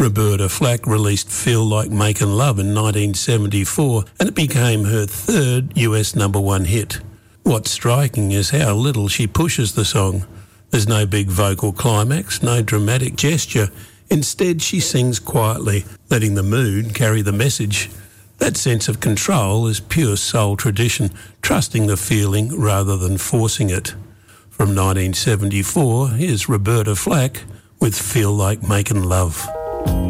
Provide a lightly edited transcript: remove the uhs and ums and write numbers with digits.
Roberta Flack released Feel Like Making Love in 1974 and it became her third US number one hit. What's striking is how little she pushes the song. There's no big vocal climax, no dramatic gesture. Instead, she sings quietly, letting the mood carry the message. That sense of control is pure soul tradition, trusting the feeling rather than forcing it. From 1974, here's Roberta Flack with Feel Like Making Love.